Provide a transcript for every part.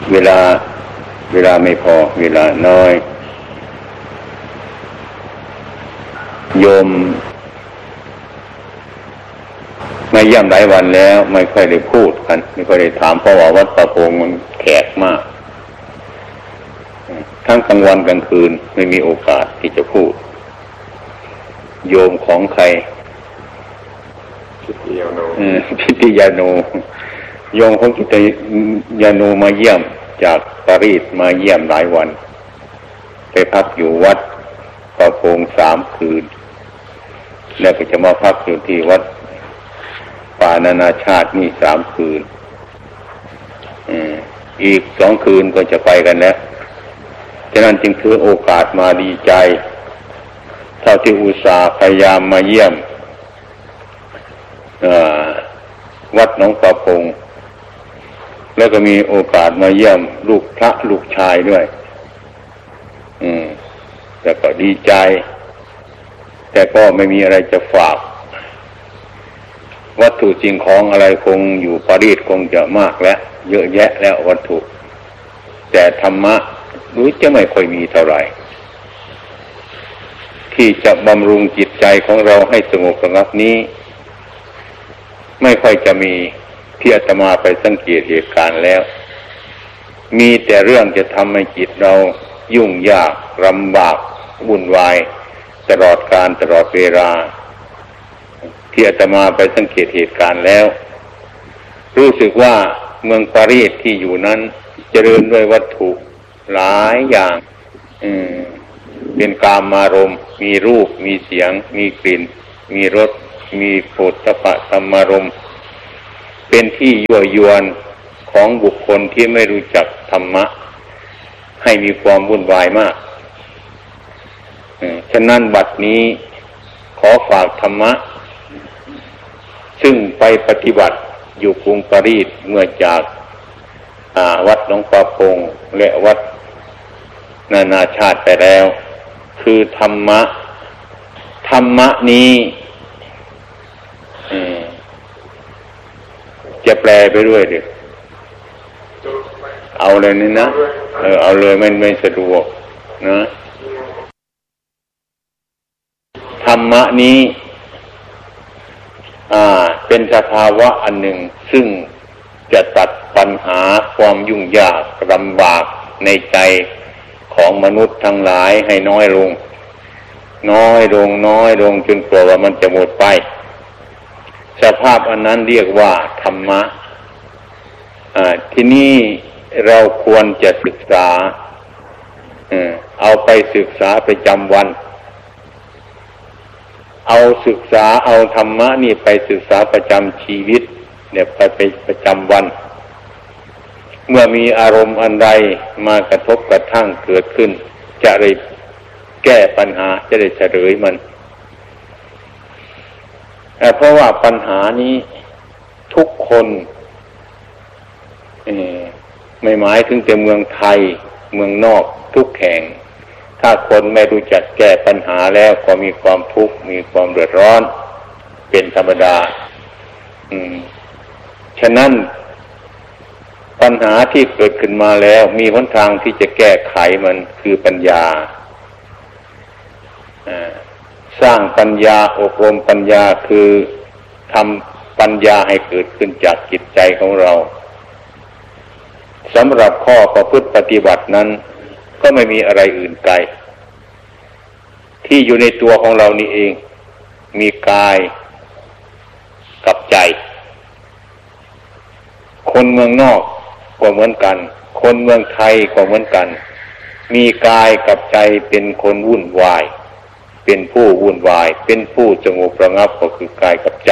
เวลาไม่พอเวลาน้อยโยมมาเยี่ยมหลายวันแล้วไม่ค่อยได้พูดกันไม่ค่อยได้ถามเพราะว่าวัดประโพงมันแขกมากทั้งกลางวันกลางคืนไม่มีโอกาสที่จะพูดโยมของใครพิติยาโนโยมของพิติยาโนมาเยี่ยมจากปารีสมาเยี่ยมหลายวันไปพักอยู่วัดประโพง3 คืนแล้วก็จะมาพักอยู่ที่วัดป่านานาชาตินี่3 คืนอีก2 คืนก็จะไปกันแล้วฉะนั้นจึงถือโอกาสมาดีใจเท่าที่อุตส่าห์พยายามมาเยี่ยมวัดหนองประพงแล้วก็มีโอกาสมาเยี่ยมลูกพระลูกชายด้วยแต่ก็ดีใจแต่ก็ไม่มีอะไรจะฝากวัตถุสิ่งของอะไรคงอยู่ปารีสคงจะมากแล้วเยอะแยะแล้ววัตถุแต่ธรรมะรู้จะไม่ค่อยมีเท่าไหร่ที่จะบำรุงจิตใจของเราให้สงบระงับนี้ไม่ค่อยจะมีที่อาตมาไปสังเกตเหตุการณ์แล้วมีแต่เรื่องจะทำให้จิตเรายุ่งยากลำบากวุ่นวายตลอดกาลตลอดเวลาที่อาตมาไปสังเกตเหตุการณ์แล้วรู้สึกว่าเมืองปารีสที่อยู่นั้นเจริญด้วยวัตถุหลายอย่างเป็นกามารมณ์มีรูปมีเสียงมีกลิ่นมีรสมีโผฏฐัพพะธรรมารมณ์เป็นที่ยั่วยวนของบุคคลที่ไม่รู้จักธรรมะให้มีความวุ่นวายมากฉะนั้นบัดนี้ขอฝากธรรมะซึ่งไปปฏิบัติอยู่กรุงปารีสเมื่อจากวัดหนองประพงและวัดนานาชาติไปแล้วคือธรรมะนี้จะแปลไปด้วยดิเอาเลยนี่นะเอาเลยไม่สะดวกนะธรรมะนี้เป็นสภาวะอันหนึ่งซึ่งจะตัดปัญหาความยุ่งยากลำบากในใจของมนุษย์ทั้งหลายให้น้อยลงจนกว่ามันจะหมดไปสภาพอันนั้นเรียกว่าธรรมะที่นี่เราควรจะศึกษาเอาไปศึกษาประจำวันเอาธรรมะนี่ไปศึกษาประจำชีวิตเนี่ยไปประจำวันเมื่อมีอารมณ์อันใดมากระทบกระทั่งเกิดขึ้นจะได้แก้ปัญหาจะได้เฉลยมันเพราะว่าปัญหานี้ทุกคนไม่หมายถึงแต่เมืองไทยเมืองนอกทุกแห่งถ้าคนไม่รู้จักแก้ปัญหาแล้วก็มีความทุกข์มีความเดือดร้อนเป็นธรรมดาฉะนั้นปัญหาที่เกิดขึ้นมาแล้วมีหนทางที่จะแก้ไขมันคือปัญญาสร้างปัญญาอบรมปัญญาคือทำปัญญาให้เกิดขึ้นจากจิตใจของเราสำหรับข้อประพฤติปฏิบัตินั้นก็ไม่มีอะไรอื่นไกลที่อยู่ในตัวของเรานี่เองมีกายกับใจคนเมืองนอกก็เหมือนกันคนเมืองไทยก็เหมือนกันมีกายกับใจเป็นคนวุ่นวายเป็นผู้วุ่นวายเป็นผู้สงบระงับก็คือกายกับใจ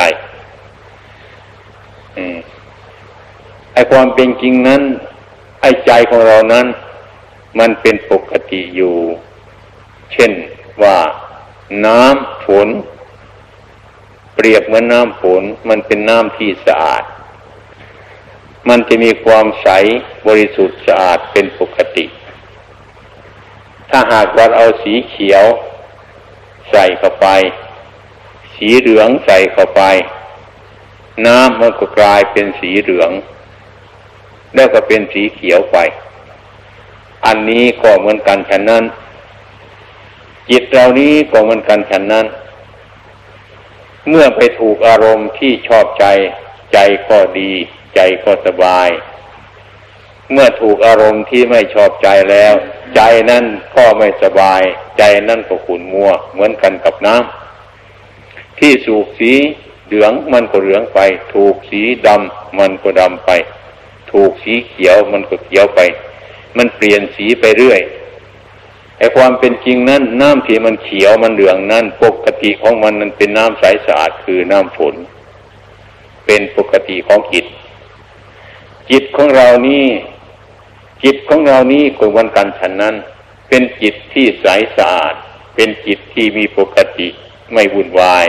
ไอ้ความเป็นจริงนั้นไอ้ใจของเรานั้นมันเป็นปกติอยู่เช่นว่าน้ำฝนเปรียบเหมือนน้ำฝนมันเป็นน้ำที่สะอาดมันจะมีความใสบริสุทธิ์สะอาดเป็นปกติถ้าหากว่าเอาสีเขียวใส่เข้าไปสีเหลืองใส่เข้าไปน้ำมันก็กลายเป็นสีเหลืองแล้วก็เป็นสีเขียวไปอันนี้ก็เหมือนกันฉะนั้นจิตเรานี้ก็เหมือนกันฉะนั้นเมื่อไปถูกอารมณ์ที่ชอบใจใจก็ดีใจก็สบายเมื่อถูกอารมณ์ที่ไม่ชอบใจแล้วใจนั่นก็ไม่สบายใจนั่นก็ขุ่นมัวเหมือนกันกับน้ำที่สูบสีเหลืองมันก็เหลืองไปถูกสีดำมันก็ดำไปถูกสีเขียวมันก็เขียวไปมันเปลี่ยนสีไปเรื่อยไอ้ความเป็นจริงนั้นน้ำที่มันเขียวมันเหลืองนั้นปกติของมันนั้นเป็นน้ำใสสะอาดคือน้ำฝนเป็นปกติของจิตของเรานี่จิตของเรานี่ก็เหมือนกันฉะนั้นเป็นจิตที่ใสสะอาดเป็นจิตที่มีปกติไม่วุ่นวาย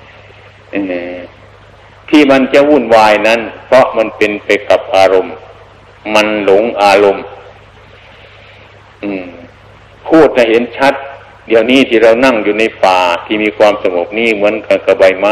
ที่มันจะวุ่นวายนั้นเพราะมันเป็นไปกับอารมณ์มันหลงอารมณ์พูดให้เห็นชัดเดี๋ยวนี้ที่เรานั่งอยู่ในป่าที่มีความสงบนี่เหมือนกับใบไม้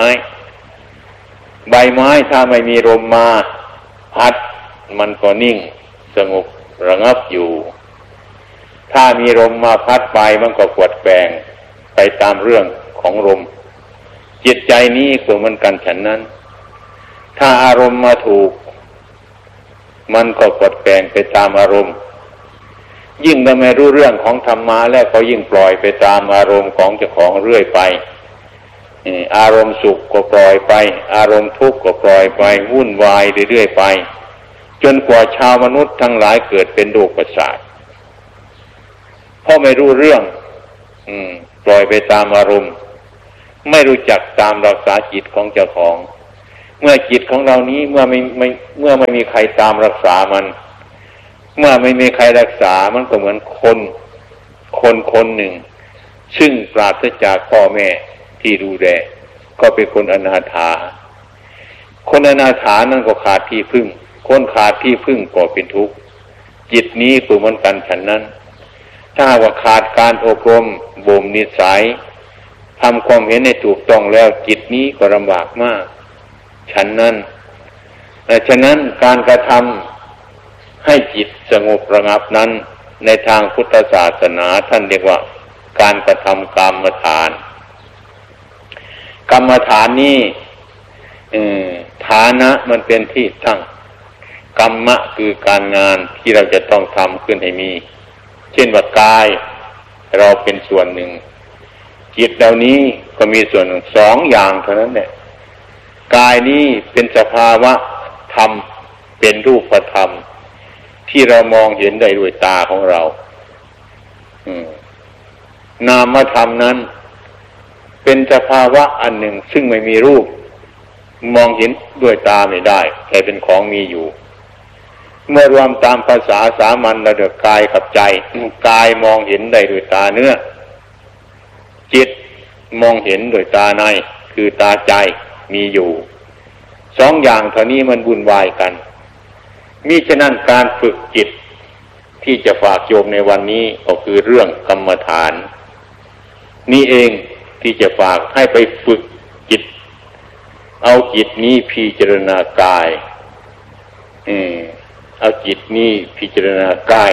ถ้าไม่มีลมมาพัดมันก็นิ่งสงบระงับอยู่ถ้ามีลมมาพัดไปมันก็กวดแกว่งไปตามเรื่องของลมจิตใจนี้ก็เหมือนกันฉันนั้นถ้าอารมณ์มาถูกมันก็กวดแกว่งไปตามอารมณ์ยิ่งถ้าไม่รู้เรื่องของธรรมะแล้วก็ยิ่งปล่อยไปตามอารมณ์ของเจ้าของเรื่อยไปอารมณ์สุขก็ปล่อยไปอารมณ์ทุกข์ก็ปล่อยไปวุ่นวายเรื่อยๆไปจนกว่าชาวมนุษย์ทั้งหลายเกิดเป็นโรคประสาทเพราะไม่รู้เรื่องปล่อยไปตามอารมณ์ไม่รู้จักตามรักษาจิตของเจ้าของเมื่อจิตของเรานี้เมื่อไม่มีใครตามรักษามันเมื่อไม่มีใครรักษามันก็เหมือนคนหนึ่งซึ่งปราศจากพ่อแม่ที่ดูแลก็เป็นคนอนาถาคนอนาถานั่นก็ขาดที่พึ่งคนขาดที่พึ่งก็เป็นทุกข์จิตนี้ก็เหมือนกันฉันนั้นถ้าว่าขาดการอบรมบ่มนิสัยทำความเห็นในถูกต้องแล้วจิตนี้ก็ลำบากมากฉันนั้นฉะนั้นการกระทำให้จิตสงบระงับนั้นในทางพุทธศาสนาท่านเรียกว่าการกระทำกรรมฐานนี้ฐานะมันเป็นที่ตั้งกรรมะคือการงานที่เราจะต้องทำขึ้นให้มีเช่นว่ากายเราเป็นส่วนหนึ่งจิตเหล่านี้ก็มีส่วนหนึ่งสองอย่างเท่านั้นแหละกายนี้เป็นสภาวะธรรมเป็นรูปธรรมที่เรามองเห็นได้ด้วยตาของเรานามธรรมนั้นเป็นสภาวะอันหนึ่งซึ่งไม่มีรูปมองเห็นด้วยตาไม่ได้แต่เป็นของมีอยู่เมื่อรวมตามภาษาสามัญระดับกายกับใจกายมองเห็นได้ด้วยตาเนื้อจิตมองเห็นด้วยตาในคือตาใจมีอยู่สองอย่างเท่านี้มันวุ่นวายกันมิฉะนั้นการฝึกจิตที่จะฝากโยมในวันนี้ก็คือเรื่องกรรมฐานนี่เองที่จะฝากให้ไปฝึกจิตเอาจิตนี้พิจารณากายเอาจิตนี้พิจารณากาย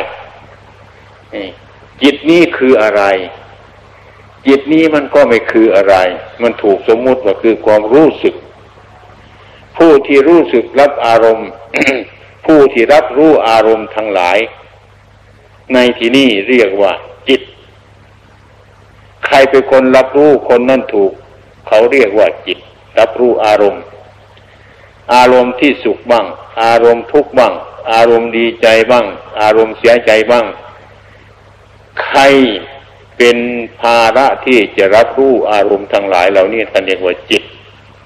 จิตนี้คืออะไรจิตนี้มันก็ไม่คืออะไรมันถูกสมมุติว่าคือความรู้สึกผู้ที่รู้สึกรับอารมณ์ ผู้ที่รับรู้อารมณ์ทั้งหลายในที่นี้เรียกว่าจิตใครเป็นคนรับรู้คนนั้นถูกเขาเรียกว่าจิตรับรู้อารมณ์ที่สุขบ้างอารมณ์ทุกข์บ้างอารมณ์ดีใจบ้างอารมณ์เสียใจบ้างใครเป็นภาระที่จะรับรู้อารมณ์ทั้งหลายเหล่านี้ท่านเรียกว่าจิต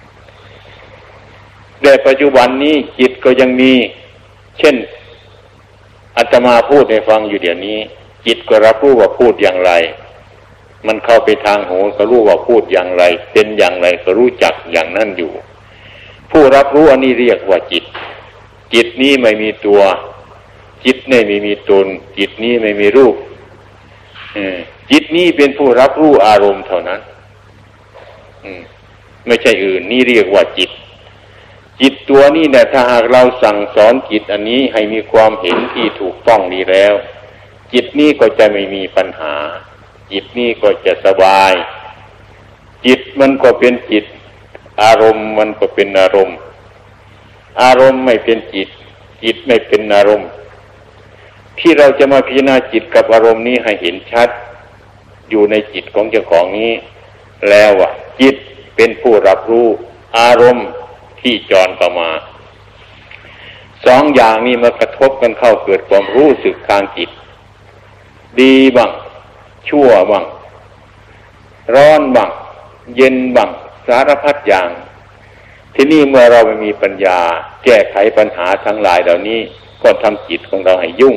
ในปัจจุบันนี้จิตก็ยังมีเช่นอาตมาพูดให้ฟังอยู่เดี๋ยวนี้จิตก็รับรู้ว่าพูดอย่างไรมันเข้าไปทางหูก็รู้ว่าพูดอย่างไรเป็นอย่างไรก็รู้จักอย่างนั้นอยู่ผู้รับรู้อันนี้เรียกว่าจิตจิตนี้ไม่มีตัวจิตนี้ไม่มีตนจิตนี้ไม่มีรูปจิตนี้เป็นผู้รับรู้อารมณ์เท่านั้นไม่ใช่อื่นนี่เรียกว่าจิตจิตตัวนี้เนี่ยถ้าหากเราสั่งสอนจิตอันนี้ให้มีความเห็นที่ถูกต้องดีแล้วจิตนี้ก็จะไม่มีปัญหาจิตนี้ก็จะสบายจิตมันก็เป็นจิตอารมณ์มันก็เป็นอารมณ์อารมณ์ไม่เป็นจิตจิตไม่เป็นอารมณ์ที่เราจะมาพิจารณาจิตกับอารมณ์นี้ให้เห็นชัดอยู่ในจิตของเจ้าของนี้แล้วว่าจิตเป็นผู้รับรู้อารมณ์ที่จรเข้ามาสองอย่างนี้มากระทบกันเข้าเกิดความรู้สึกทางจิตดีบ้างชั่วบ้างร้อนบ้างเย็นบ้างสารพัดอย่างที่นี่เมื่อเราไม่มีปัญญาแก้ไขปัญหาทั้งหลายเหล่านี้ก็ทำจิตของเราให้ยุ่ง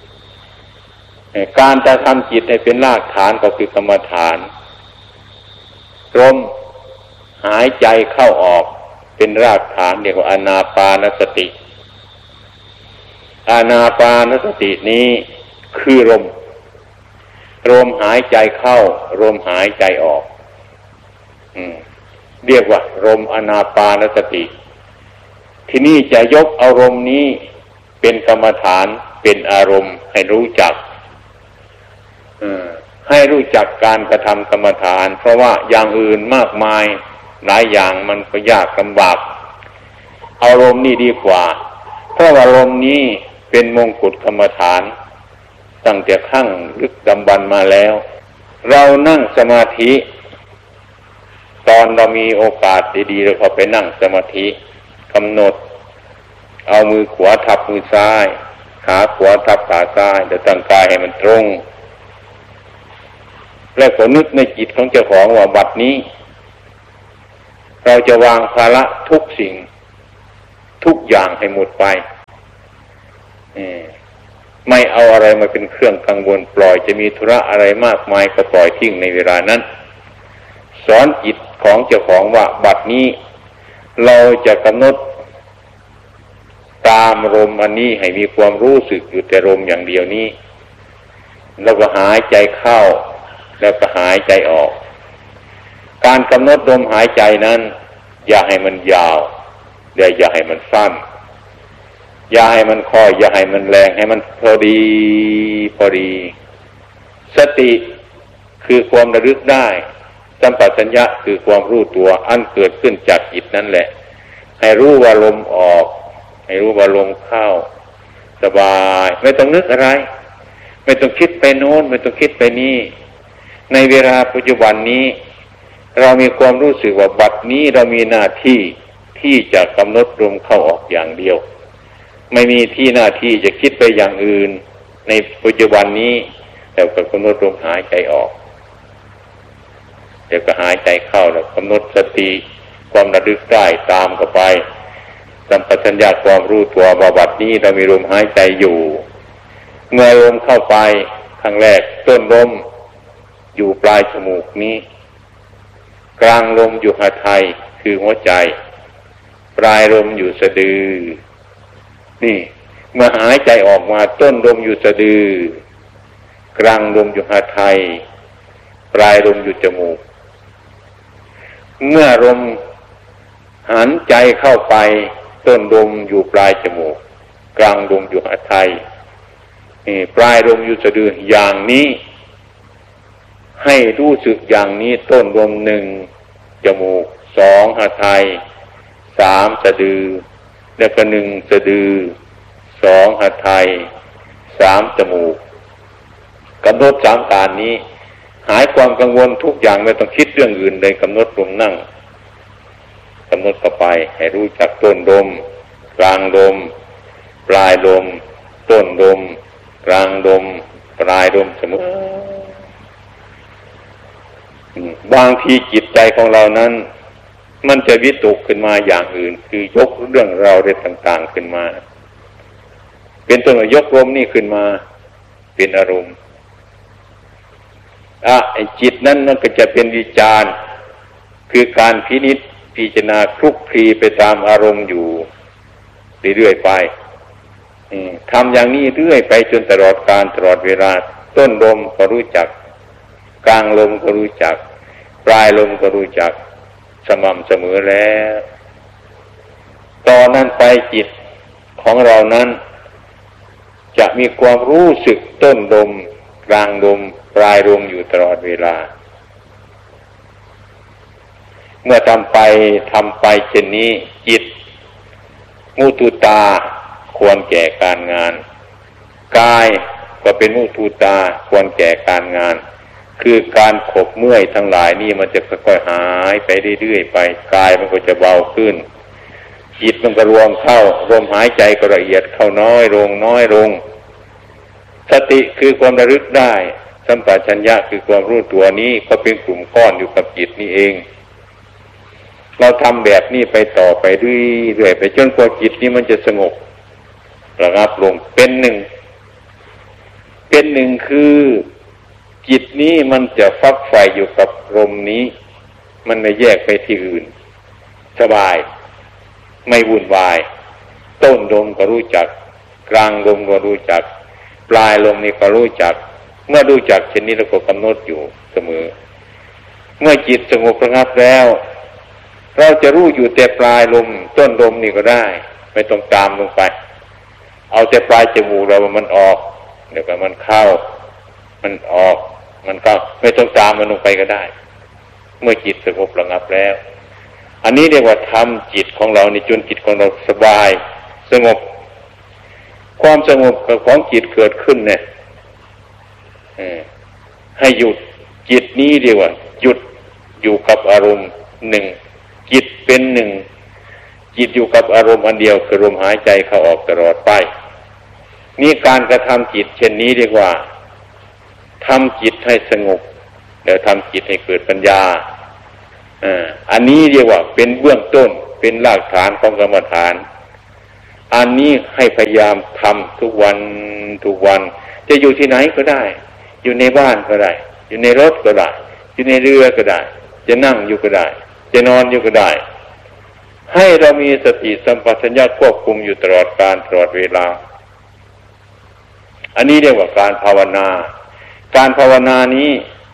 การจะทำจิตให้เป็นรากฐานก็คือกรรมฐานลมหายใจเข้าออกเป็นรากฐานเรียกว่าอานาปานสติอานาปานสตินี้คือลมหายใจเข้าลมหายใจออกเรียกว่าลมอานาปานสติที่นี่จะยกอารมณ์นี้เป็นกรรมฐานเป็นอารมณ์ให้รู้จักให้รู้จักการกระทำกรรมฐานเพราะว่าอย่างอื่นมากมายหลายอย่างมันก็ยากลำบากอารมณ์นี้ดีกว่าเพราะว่าอารมณ์นี้เป็นมงกุฎกรรมฐานตั้งแต่ขั้งลึกดำบรรพ์มาแล้วเรานั่งสมาธิตอนเรามีโอกาสดีๆเราก็ไปนั่งสมาธิกำหนดเอามือขวาทับมือซ้ายขาขวาทับขาซ้ายจะตั้งกายให้มันตรงแล้วก็นึกในจิตของเจ้าของว่าบัดนี้เราจะวางภาระทุกสิ่งทุกอย่างให้หมดไปไม่เอาอะไรมาเป็นเครื่องกังวลปล่อยจะมีธุระอะไรมากมายก็ปล่อยทิ้งในเวลานั้นสอนจิตของเจ้าของว่าบัดนี้เราจะกำหนดตามลมอันนี้ให้มีความรู้สึกอยู่แต่ลมอย่างเดียวนี้แล้วก็หายใจเข้าแล้วก็หายใจออกการกำหนดลมหายใจนั้นอย่าให้มันยาวอย่าให้มันสั้นอย่าให้มันค่อยอย่าให้มันแรงให้มันพอดีสติคือความระลึกได้สัมปชัญญะคือความรู้ตัวอันเกิดขึ้นจากจิตนั่นแหละให้รู้ว่าลมออกให้รู้ว่าลมเข้าสบายไม่ต้องนึกอะไรไม่ต้องคิดไปโน้นไม่ต้องคิดไปนี่ในเวลาปัจจุบันนี้เรามีความรู้สึกว่าบัดนี้เรามีหน้าที่ที่จะกำหนดลมเข้าออกอย่างเดียวไม่มีที่หน้าที่จะคิดไปอย่างอื่นในปัจจุบันนี้แต่ก็กำหนดลมหายใจออกเดี๋ยวก็หายใจเข้าแล้วกำหนดสติความระลึกได้ตามเข้าไปสัมปชัญญะความรู้ตัวว่าบัดนี้เรามีลมหายใจอยู่เมื่อลมเข้าไปครั้งแรกต้นลมอยู่ปลายจมูกนี้กลางลมอยู่หัวใจคือหัวใจปลายลมอยู่สะดือนี่เมื่อหายใจออกมาต้นลมอยู่สะดือกลางลมอยู่หัวใจปลายลมอยู่จมูกเมื่อลมหันใจเข้าไปต้นลมอยู่ปลายจมูกกลางลมอยู่หัวใจปลายลมอยู่สะดืออย่างนี้ให้รู้สึกอย่างนี้ต้นลมหนึ่งจมูกสองหัวใจสามสะดือแล้วก็หนึ่งสะดือสองหัวใจสามจมูกกำหนดสามการนี้หายความกังวลทุกอย่างไม่ต้องคิดเรื่องอื่นเลยกำหนดลมนั่งกำหนดเข้าไปให้รู้จักต้นลมกลางลมปลายลมต้นลมกลางลมปลายลมเสมอบางทีจิตใจของเรานั้นมันจะวิตกขึ้นมาอย่างอื่นคือยกเรื่องราวเรื่องต่างๆขึ้นมาเป็นต้นว่ายกลมนี่ขึ้นมาเป็นอารมณ์ไอ้จิตนั้นมันก็จะเป็นวิจารณ์คือการพิจารณาคลุกคลีไปตามอารมณ์อยู่เรื่อยๆไปทำอย่างนี้เรื่อยไปจนตลอดกาลตลอดเวลาต้นลมก็รู้จักกลางลมก็รู้จักปลายลมก็รู้จักสม่ำเสมอแล้วตอนนั้นไปจิตของเรานั้นจะมีความรู้สึกต้นลมกลางลมปลายลมอยู่ตลอดเวลาเมื่อทำไปเช่นนี้จิตมุตุตาควรแก่การงานกายก็เป็นมุตุตาควรแก่การงานคือการขบเมื่อยทั้งหลายนี่มันจะค่อยๆหายไปเรื่อยๆไปกายมันก็จะเบาขึ้นจิตมันก็รวมเข้าลมหายใจก็ละเอียดเข้าน้อยลงสติคือความระลึกได้สัมปชัญญะคือความรู้ตัวนี้ก็เป็นกลุ่มก้อนอยู่กับจิตนี่เองเราทำแบบนี้ไปต่อไปเรื่อยๆไปจนกว่าจิตนี้มันจะสงบระงับลงเป็นหนึ่งคือจิตนี้มันจะฟักไฟอยู่กับลมนี้มันไม่แยกไปที่อื่นสบายไม่วุ่นวายต้นลมก็รู้จักกลางลมก็รู้จักปลายลมนี่ก็รู้จักเมื่อรู้จักเช่นนี้เราก็กำหนดอยู่เสมอเมื่อจิตสงบระงับแล้วเราจะรู้อยู่แต่ปลายลมต้นลมนี่ก็ได้ไม่ต้องตามลงไปเอาแต่ปลายจมูกเรามันออกเดี๋ยวก็มันเข้ามันออกมันก็ไม่ต้องตามมันลงไปก็ได้เมื่อจิตสงบระงับแล้วอันนี้เรียกว่าทำจิตของเราในจนจิตของเราสบายสงบความสงบของจิตเกิดขึ้นเนี่ยให้หยุดจิตนี้เรียกว่าหยุดอยู่กับอารมณ์หนึ่งจิตเป็นหนึ่งจิตอยู่กับอารมณ์อันเดียวคือลมหายใจเข้าออกตลอดไปนี่การกระทำจิตเช่นนี้เรียกว่าทำจิตให้สงบแล้วทำจิตให้เกิดปัญญาอันนี้เรียกว่าเป็นเบื้องต้นเป็นรากฐานของกรรมฐานอันนี้ให้พยายามทำทุกวันจะอยู่ที่ไหนก็ได้อยู่ในบ้านก็ได้อยู่ในรถก็ได้อยู่ในเรือก็ได้จะนั่งอยู่ก็ได้จะนอนอยู่ก็ได้ให้เรามีสติสัมปชัญญะควบคุมอยู่ตลอดกาลตลอดเวลาอันนี้เรียกว่าการภาวนาการภาวนานี้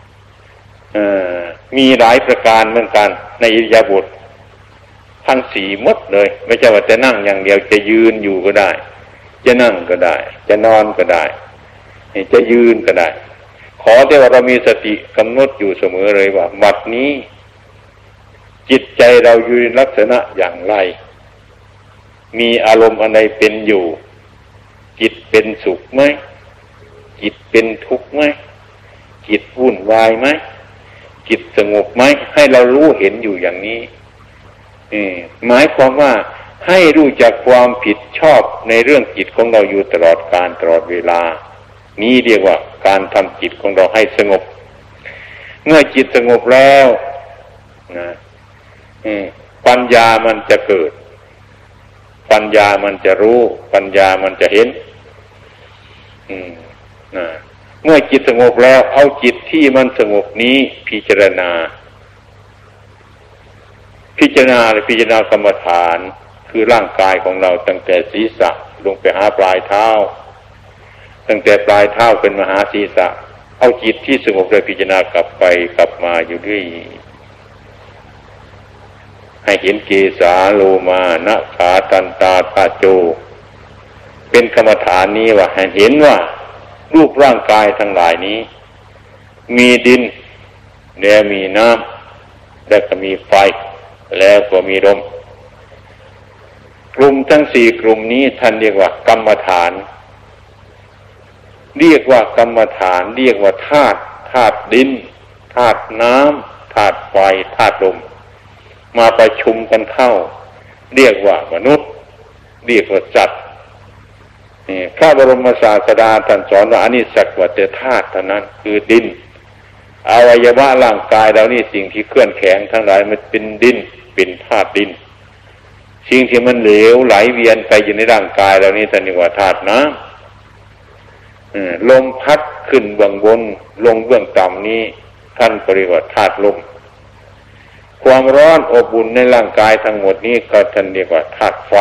มีหลายประการเหมือนกันในอิริยาบถทั้งสี่หมดเลยไม่ใช่ว่าจะนั่งอย่างเดียวจะยืนอยู่ก็ได้จะนั่งก็ได้จะนอนก็ได้จะยืนก็ได้ขอแต่ว่าเรามีสติกำหนดอยู่เสมอเลยว่าบัดนี้จิตใจเราอยู่ในลักษณะอย่างไรมีอารมณ์อะไรเป็นอยู่จิตเป็นสุขไหมจิตเป็นทุกข์ไหมจิตวุ่นวายไหมจิตสงบไหมให้เรารู้เห็นอยู่อย่างนี้หมายความว่าให้รู้จักความผิดชอบในเรื่องจิตของเราอยู่ตลอดกาลตลอดเวลานี้เรียกว่าการทำจิตของเราให้สงบเมื่อจิตสงบแล้วนะปัญญามันจะเกิดปัญญามันจะรู้ปัญญามันจะเห็นเมื่อจิตสงบแล้วเอาจิตที่มันสงบนี้พิจารณาหรือพิจารณากรรมฐานคือร่างกายของเราตั้งแต่ศีรษะลงไปหาปลายเท้าตั้งแต่ปลายเท้าเป็นมาหาศีรษะเอาจิตที่สงบเลยพิจารณากลับไปกลับมาอยู่เรื่อยให้เห็นเกสาโลมานะขาตันตาตาโจเป็นกรรมฐานนี้ว่าให้เห็นว่ารูปร่างกายทั้งหลายนี้มีดินแล้วมีน้ำแล้วก็มีไฟแล้วก็มีลมกลุ่มทั้งสี่กลุ่มนี้ท่านเรียกว่ากรรมฐานเรียกว่ากรรมฐานเรียกว่าธาตุดินธาตุน้ำธาตุไฟธาตุลมมาประชุมกันเข้าเรียกว่ามนุษย์เรียกว่าสัตว์พระบรมศาสดาท่านสอนว่าอันนี้สักว่าแต่ธาตุเท่านั้นคือดินอวัยวะร่างกายเรานี่สิ่งที่เคลื่อนแข็งทั้งหลายมันเป็นดินเป็นธาตุดินสิ่งที่มันเหลวไหลเวียนไปอยู่ในร่างกายเรานี่ท่านเรียกว่าธาตุน้ำลมพัดขึ้นเบื้องบนลงเบื้องต่ำนี้ท่านเรียกว่าธาตุลมความร้อนอบอุ่นในร่างกายทั้งหมดนี้ก็ท่านเรียกว่าธาตุไฟ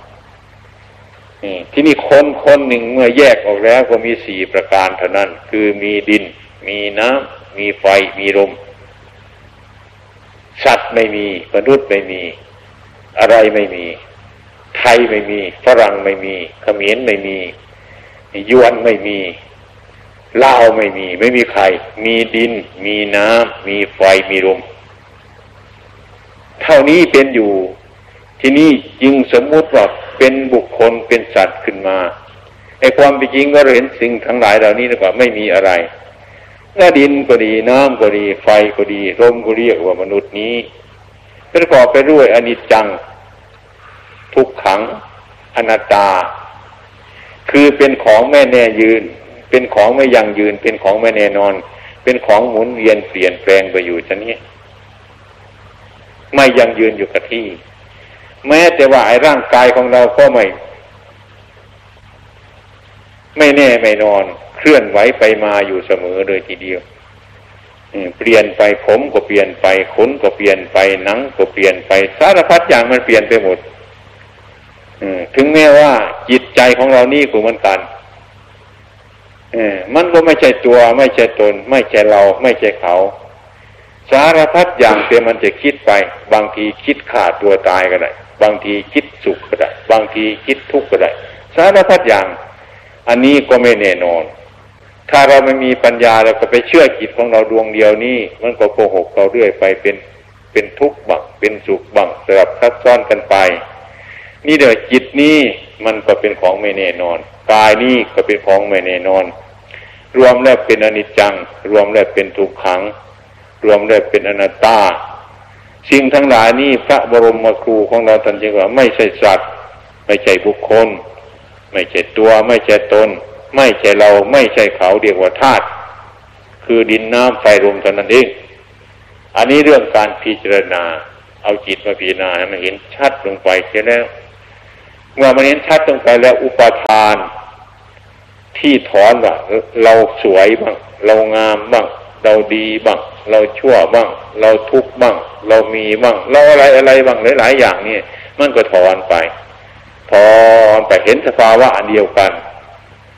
ที่นี่คนหนึ่งเมื่อแยกออกแล้วก็มีสี่ประการเท่านั้นคือมีดินมีน้ำมีไฟมีลมสัตว์ไม่มีมนุษย์ไม่มีอะไรไม่มีไทยไม่มีฝรั่งไม่มีเขมรไม่มียวนไม่มีลาวไม่มีใครมีดินมีน้ำมีไฟมีลมเท่านี้เป็นอยู่ที่นี่จึงสมมุติว่าเป็นบุคคลเป็นสัตว์ขึ้นมาไอ้ความเป็นจริงก็เห็นสิ่งทั้งหลายเหล่านี้ว่าไม่มีอะไรดินก็ดีน้ำก็ดีไฟก็ดีลมก็เรียกว่ามนุษย์นี้ประกอบไปด้วยอนิจจังทุกขังอนัตตาคือเป็นของไม่แน่ยืนเป็นของไม่ยั่งยืนเป็นของไม่แน่นอนเป็นของหมุนเวียนเปลี่ยนแปลงไปอยู่ชนิดไม่ยั่งยืนอยู่กับที่แม้แต่ว่าไอ้ร่างกายของเราก็ไม่แน่ไม่นอนเคลื่อนไหวไปมาอยู่เสมอเลยทีเดียวเปลี่ยนไปผมก็เปลี่ยนไปขนก็เปลี่ยนไปหนังก็เปลี่ยนไปสารพัดอย่างมันเปลี่ยนไปหมดถึงแม้ว่าจิตใจของเรานี่ก็เหมือนกันมันก็ไม่ใช่ตัวไม่ใช่ตนไม่ใช่เราไม่ใช่เขาสารพัดอย่างแต่มันจะคิดไปบางทีคิดฆ่าตัวตายก็ได้บางทีคิดสุขก็ได้บางทีคิดทุกข์ก็ได้สารพัดอย่างอันนี้ก็ไม่แน่นอนถ้าเราไม่มีปัญญาเราก็ไปเชื่อจิตของเราดวงเดียวนี้มันก็โกหกเราเรื่อยไปเป็นทุกข์บ้างเป็นสุขบ้างสลับซับซ้อนกันไปนี่เดี๋ยวจิตนี้มันก็เป็นของไม่แน่นอนกายนี้ก็เป็นของไม่แน่นอนรวมแล้วเป็นอนิจจังรวมแล้วเป็นทุกขังรวมแล้วเป็นอนัตตาสิ่งทั้งหลายนี้พระบรมครูของเราท่านจึงว่าไม่ใช่สัตว์ไม่ใช่บุคคลไม่ใช่ตัวไม่ใช่ตนไม่ใช่เราไม่ใช่เขาเรียกว่าธาตุคือดินน้ำไฟลมเท่านั้นเองอันนี้เรื่องการพิจารณาเอาจิตมาพิจารณาให้มันเห็นชัดลงไปเสียแล้วเมื่อมันเห็นชัดลงไปแล้วอุปทานที่ถอนว่าเราสวยบ้างเรางามบ้างเราดีบ้างเราชั่วบ้างเราทุกข์บ้างเรามีบ้างเราอะไรบ้างหลายๆอย่างนี่มันก็ถอนไปเห็นสภาวะอันเดียวกัน